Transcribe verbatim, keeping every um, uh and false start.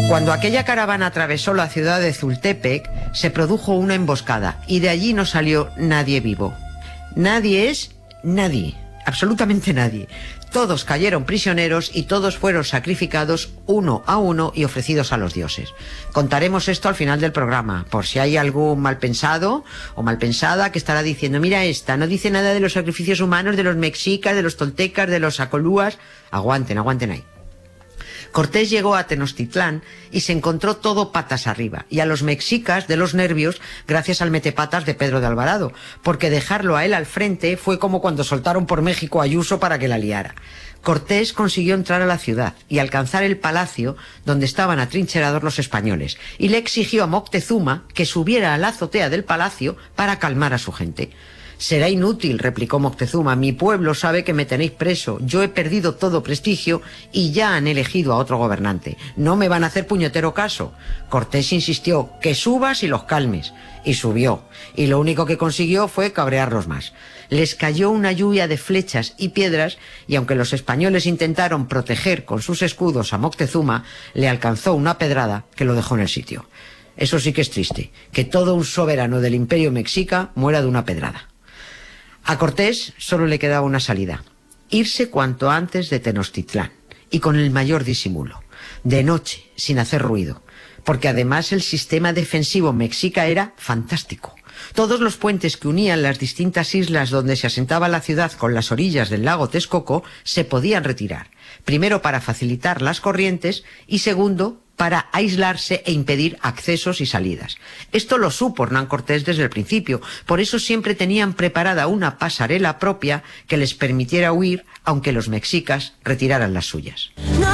Cuando aquella caravana atravesó la ciudad de Zultepec, se produjo una emboscada y de allí no salió nadie vivo. Nadie es nadie, absolutamente nadie. Todos cayeron prisioneros y todos fueron sacrificados uno a uno y ofrecidos a los dioses. Contaremos esto al final del programa, por si hay algún mal pensado o mal pensada que estará diciendo, mira esta, no dice nada de los sacrificios humanos, de los mexicas, de los toltecas, de los acolúas. Aguanten, aguanten ahí. Cortés llegó a Tenochtitlán y se encontró todo patas arriba, y a los mexicas de los nervios gracias al metepatas de Pedro de Alvarado, porque dejarlo a él al frente fue como cuando soltaron por México a Ayuso para que la liara. Cortés consiguió entrar a la ciudad y alcanzar el palacio donde estaban atrincherados los españoles, y le exigió a Moctezuma que subiera a la azotea del palacio para calmar a su gente. Será inútil, replicó Moctezuma, mi pueblo sabe que me tenéis preso, yo he perdido todo prestigio y ya han elegido a otro gobernante. No me van a hacer puñetero caso. Cortés insistió, que subas y los calmes. Y subió, y lo único que consiguió fue cabrearlos más. Les cayó una lluvia de flechas y piedras, y aunque los españoles intentaron proteger con sus escudos a Moctezuma, le alcanzó una pedrada que lo dejó en el sitio. Eso sí que es triste, que todo un soberano del imperio mexica muera de una pedrada. A Cortés solo le quedaba una salida, irse cuanto antes de Tenochtitlán, y con el mayor disimulo, de noche, sin hacer ruido, porque además el sistema defensivo mexica era fantástico. Todos los puentes que unían las distintas islas donde se asentaba la ciudad con las orillas del lago Texcoco se podían retirar, primero para facilitar las corrientes y segundo para aislarse e impedir accesos y salidas. Esto lo supo Hernán Cortés desde el principio, por eso siempre tenían preparada una pasarela propia que les permitiera huir, aunque los mexicas retiraran las suyas.